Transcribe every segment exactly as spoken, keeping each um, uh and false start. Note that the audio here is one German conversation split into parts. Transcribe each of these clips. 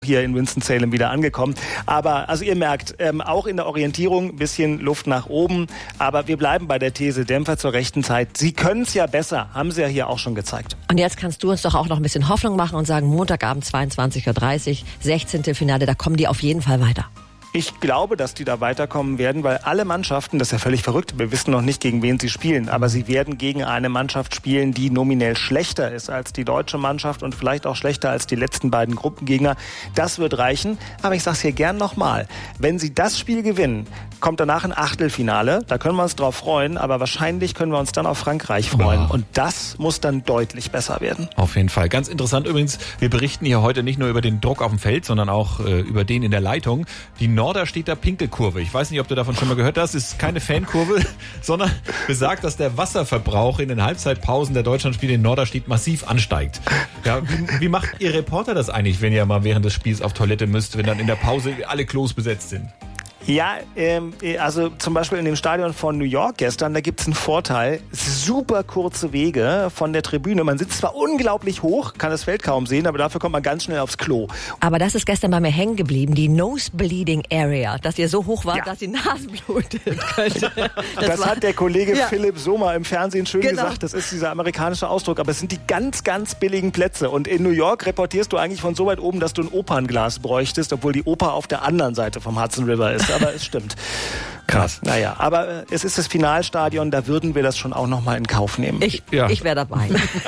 hier in Winston-Salem wieder angekommen. Aber also ihr merkt, ähm, auch in der Orientierung ein bisschen Luft nach oben. Aber wir bleiben bei der These Dämpfer zur rechten Zeit. Sie können es ja besser, haben sie ja hier auch schon gezeigt. Und jetzt kannst du uns doch auch noch ein bisschen Hoffnung machen und sagen, Montagabend zweiundzwanzig Uhr dreißig, sechzehnte Finale, da kommen die auf jeden Fall weiter. Ich glaube, dass die da weiterkommen werden, weil alle Mannschaften, das ist ja völlig verrückt, wir wissen noch nicht, gegen wen sie spielen, aber sie werden gegen eine Mannschaft spielen, die nominell schlechter ist als die deutsche Mannschaft und vielleicht auch schlechter als die letzten beiden Gruppengegner. Das wird reichen, aber ich sage es hier gern nochmal, wenn sie das Spiel gewinnen, kommt danach ein Achtelfinale, da können wir uns drauf freuen, aber wahrscheinlich können wir uns dann auf Frankreich freuen Wow. und das muss dann deutlich besser werden. Auf jeden Fall. Ganz interessant übrigens, wir berichten hier heute nicht nur über den Druck auf dem Feld, sondern auch äh, über den in der Leitung. Die Norderstedter Pinkelkurve. Ich weiß nicht, ob du davon schon mal gehört hast. Ist keine Fankurve, sondern besagt, dass der Wasserverbrauch in den Halbzeitpausen der Deutschlandspiele in Norderstedt massiv ansteigt. Ja, wie, wie macht ihr Reporter das eigentlich, wenn ihr mal während des Spiels auf Toilette müsst, wenn dann in der Pause alle Klos besetzt sind? Ja, ähm, also zum Beispiel in dem Stadion von New York gestern, da gibt's einen Vorteil. Super kurze Wege von der Tribüne. Man sitzt zwar unglaublich hoch, kann das Feld kaum sehen, aber dafür kommt man ganz schnell aufs Klo. Aber das ist gestern bei mir hängen geblieben, die Nosebleeding Area, dass ihr so hoch wart, Ja. dass die Nase blutet könnte. Das, das war, hat der Kollege Ja. Philipp Sommer im Fernsehen schön Genau. gesagt. Das ist dieser amerikanische Ausdruck. Aber es sind die ganz, ganz billigen Plätze. Und in New York reportierst du eigentlich von so weit oben, dass du ein Opernglas bräuchtest, obwohl die Oper auf der anderen Seite vom Hudson River ist. Aber es stimmt. Krass. Naja, aber äh, es ist das Finalstadion, da würden wir das schon auch noch mal in Kauf nehmen. Ich, Ja. ich wäre dabei.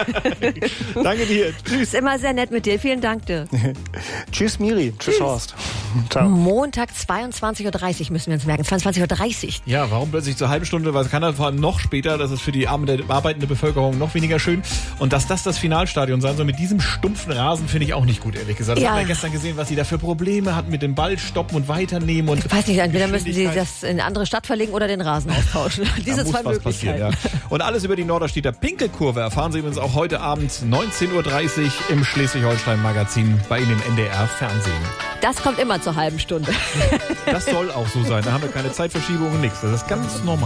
Danke dir. Tschüss. Ist immer sehr nett mit dir. Vielen Dank dir. Tschüss Miri, tschüss, Horst. Ciao. Montag zweiundzwanzig Uhr dreißig müssen wir uns merken. zweiundzwanzig Uhr dreißig. Ja, warum plötzlich zur halben Stunde? Weil es kann dann vor allem noch später, das ist für die arme, arbeitende Bevölkerung noch weniger schön. Und dass das das Finalstadion sein soll mit diesem stumpfen Rasen, finde ich auch nicht gut, ehrlich gesagt. Das Ja. haben wir gestern gesehen, was sie da für Probleme hatten mit dem Ball stoppen und weiternehmen. Und Ich weiß nicht, entweder müssen sie Geschwindigkeit. das in eine andere Stadt verlegen oder den Rasen austauschen. Diese Da muss zwei was Möglichkeiten. passieren, ja. Und alles über die Norderstedter Pinkelkurve erfahren Sie übrigens auch heute Abend neunzehn Uhr dreißig im Schleswig-Holstein-Magazin bei Ihnen im N D R-Fernsehen. Das kommt immer zur halben Stunde. Das soll auch so sein. Da haben wir keine Zeitverschiebung und nichts. Das ist ganz normal.